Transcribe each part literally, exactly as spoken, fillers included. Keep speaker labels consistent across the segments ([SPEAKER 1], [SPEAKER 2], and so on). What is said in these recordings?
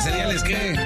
[SPEAKER 1] cereales qué?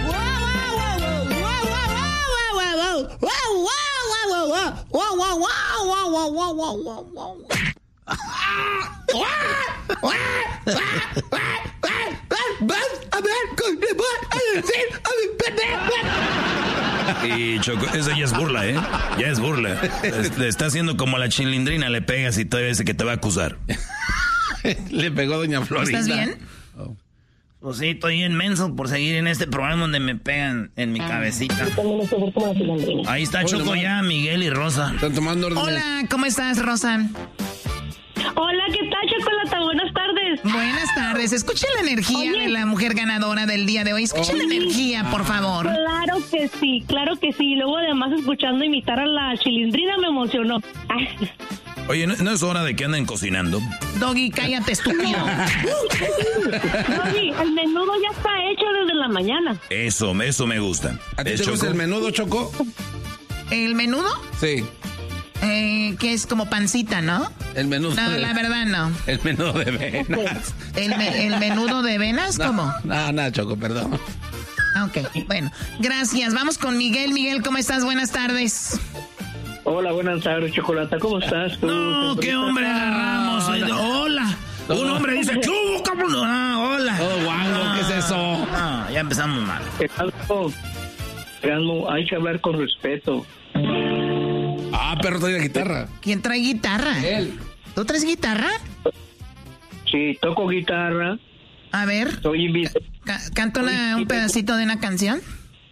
[SPEAKER 2] Y Choco, eso ya es burla, ¿eh? Ya es burla. Le está haciendo como a la chilindrina, le pegas y todavía dice que te va a acusar.
[SPEAKER 1] Le pegó doña Florinda.
[SPEAKER 3] ¿Estás bien?
[SPEAKER 2] Oh. Pues sí, estoy inmenso por seguir en este programa donde me pegan en mi cabecita. Ahí está Choco ya, Miguel y Rosa.
[SPEAKER 1] Están tomando órdenes.
[SPEAKER 3] Hola, ¿cómo estás, Rosa?
[SPEAKER 4] Hola, ¿qué tal, Chocolata? Buenas tardes.
[SPEAKER 3] Buenas tardes. Escucha la energía
[SPEAKER 4] Oye.
[SPEAKER 3] de la mujer ganadora del día de hoy. Escucha
[SPEAKER 4] Oye.
[SPEAKER 3] la energía, por favor.
[SPEAKER 4] Claro que sí, claro que sí. Luego, además, escuchando imitar a la chilindrina me emocionó. Ay.
[SPEAKER 2] Oye, ¿no, ¿no es hora de que anden cocinando?
[SPEAKER 3] Doggy, cállate, estúpido.
[SPEAKER 4] Doggy, el menudo ya está hecho desde la mañana.
[SPEAKER 2] Eso, eso me gusta.
[SPEAKER 1] ¿A ti
[SPEAKER 2] ¿Es,
[SPEAKER 1] te gusta
[SPEAKER 2] Choco?
[SPEAKER 1] el menudo, Choco?
[SPEAKER 3] ¿El menudo?
[SPEAKER 1] Sí,
[SPEAKER 3] Eh, que es como pancita, ¿no?
[SPEAKER 1] el menudo.
[SPEAKER 3] No,
[SPEAKER 1] de-
[SPEAKER 3] la verdad no.
[SPEAKER 1] El menudo de venas.
[SPEAKER 3] ¿El, me- el menudo de venas? ¿Cómo?
[SPEAKER 1] No, no, Choco, perdón.
[SPEAKER 3] Ah, ok, bueno. Gracias. Vamos con Miguel. Miguel, ¿cómo estás? Buenas tardes.
[SPEAKER 5] Hola, buenas tardes, Chocolata. ¿Cómo estás? ¿Tú?
[SPEAKER 2] No, qué hombre agarramos.
[SPEAKER 1] No, no.
[SPEAKER 2] Hola.
[SPEAKER 1] No.
[SPEAKER 2] Un hombre dice, ¿qué hubo, cabrón? Ah, hola.
[SPEAKER 1] Todo guango, ¿qué es eso?
[SPEAKER 2] No, ya empezamos mal.
[SPEAKER 5] Erasmo, Erasmo, hay que hablar con respeto.
[SPEAKER 1] Ah, perro, trae la guitarra.
[SPEAKER 3] ¿Quién trae guitarra?
[SPEAKER 1] Él.
[SPEAKER 3] ¿Tú traes guitarra?
[SPEAKER 5] Sí, toco guitarra,
[SPEAKER 3] A ver,
[SPEAKER 5] soy invitado.
[SPEAKER 3] ca- canta una- un pedacito de una canción.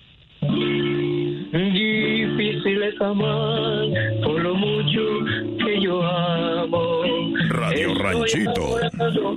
[SPEAKER 5] Difícil es amar por lo mucho que yo amo.
[SPEAKER 2] Radio
[SPEAKER 5] Estoy
[SPEAKER 2] Ranchito.
[SPEAKER 5] enamorado